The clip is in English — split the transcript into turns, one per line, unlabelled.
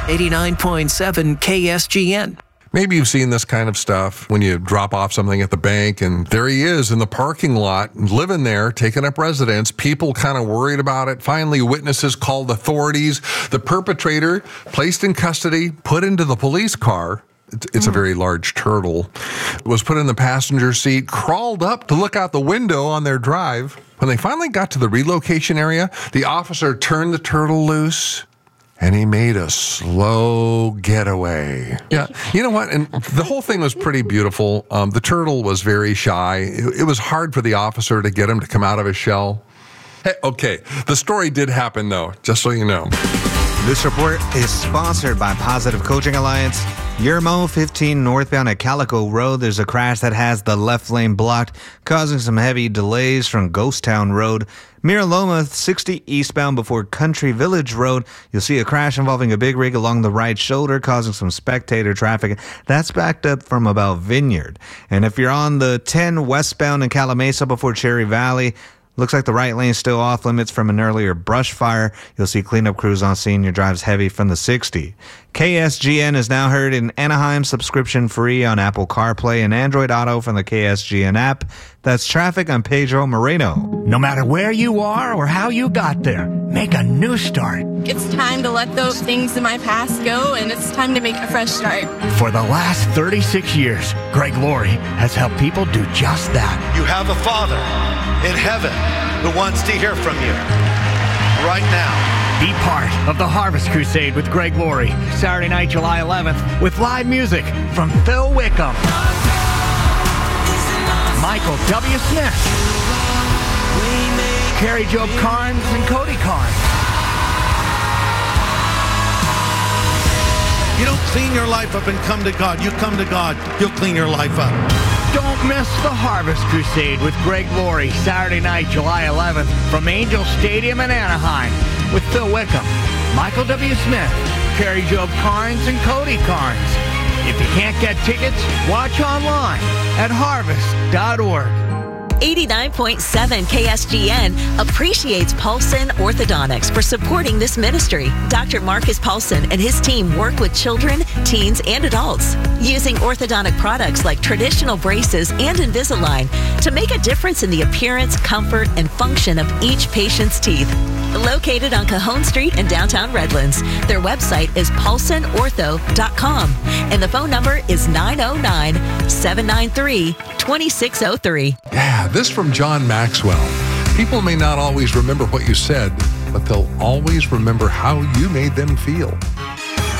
89.7 KSGN.
Maybe you've seen this kind of stuff when you drop off something at the bank and there he is in the parking lot, living there, taking up residence. People kind of worried about it. Finally, witnesses called authorities. The perpetrator placed in custody, put into the police car. It's a very large turtle. Was put in the passenger seat, crawled up to look out the window on their drive. When they finally got to the relocation area, the officer turned the turtle loose. And he made a slow getaway. Yeah, you know what? And the whole thing was pretty beautiful. The turtle was very shy. It was hard for the officer to get him to come out of his shell. Hey, okay, the story did happen, though, just so you know.
This report is sponsored by Positive Coaching Alliance. Yermo 15 northbound at Calico Road. There's a crash that has the left lane blocked, causing some heavy delays from Ghost Town Road. Mira Loma 60 eastbound before Country Village Road. You'll see a crash involving a big rig along the right shoulder, causing some spectator traffic. That's backed up from about Vineyard. And if you're on the 10 westbound in Calamasa before Cherry Valley, looks like the right lane is still off limits from an earlier brush fire. You'll see cleanup crews on scene. Your drive's heavy from the 60. KSGN is now heard in Anaheim, subscription free on Apple CarPlay and Android Auto from the KSGN app. That's traffic on Pedro Moreno.
No matter where you are or how you got there, make a new start.
It's time to let those things in my past go, and it's time to make a fresh start.
For the last 36 years, Greg Laurie has helped people do just that.
You have a Father in heaven who wants to hear from you right now.
Be part of the Harvest Crusade with Greg Laurie, Saturday night, July 11th, with live music from Phil Wickham, Michael W. Smith, Carrie Job Carnes, and Cody Carnes.
You don't clean your life up and come to God. You come to God, He'll clean your life up.
Don't miss the Harvest Crusade with Greg Laurie, Saturday night, July 11th, from Angel Stadium in Anaheim, with Phil Wickham, Michael W. Smith, Carrie Job Carnes, and Cody Carnes. If you can't get tickets, watch online at harvest.org.
89.7 KSGN appreciates Paulson Orthodontics for supporting this ministry. Dr. Marcus Paulson and his team work with children, teens, and adults using orthodontic products like traditional braces and Invisalign to make a difference in the appearance, comfort, and function of each patient's teeth. Located on Cajon Street in downtown Redlands. Their website is paulsonortho.com and the phone number is 909-793-2603.
Yeah, this from John Maxwell. People may not always remember what you said, but they'll always remember how you made them feel.